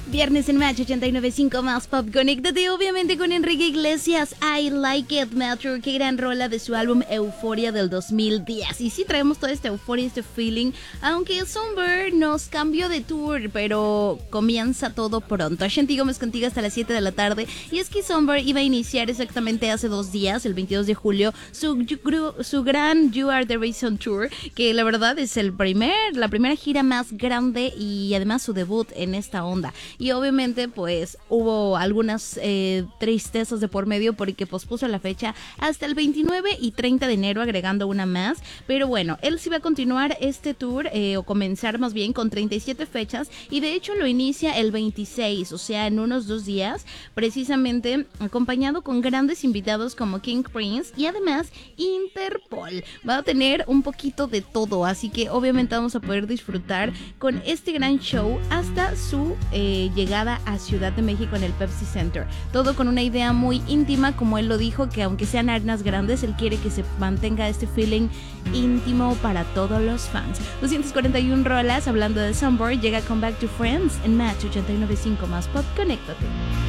Viernes en Match 89.5 más Pop. Conéctate obviamente con Enrique Iglesias. I Like It Matter. Qué gran rola de su álbum Euforia del 2010. Y sí traemos toda esta euforia, este feeling. Aunque Sunburn nos cambió de tour, pero comienza todo pronto. Ashanti Gómez contigo hasta las 7 de la tarde. Y es que Sunburn iba a iniciar exactamente hace 2 días, el 22 de julio, su gran You Are the Reason Tour. Que la verdad es la primera gira más grande y además su debut en esta onda. Y obviamente pues hubo algunas tristezas de por medio porque pospuso la fecha hasta el 29 y 30 de enero, agregando una más. Pero bueno, él sí va a continuar este tour, o comenzar más bien, con 37 fechas. Y de hecho lo inicia el 26, o sea, en unos 2 días, precisamente acompañado con grandes invitados como King Prince y además Interpol. Va a tener un poquito de todo, así que obviamente vamos a poder disfrutar con este gran show hasta su llegada a Ciudad de México en el Pepsi Center. Todo con una idea muy íntima, como él lo dijo, que aunque sean arenas grandes, él quiere que se mantenga este feeling íntimo para todos los fans. 241 rolas hablando de Sunburn. Llega Come Back to Friends en Match 89.5 más Pop. Conéctate.